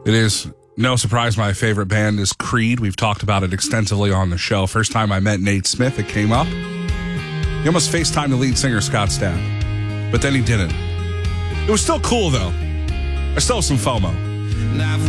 It is no surprise my favorite band is Creed. We've talked about it extensively on the show. First time I met Nate Smith, it came up. He almost FaceTimed the lead singer, Scott Stapp. But then he didn't. It was still cool, though. I still have some FOMO.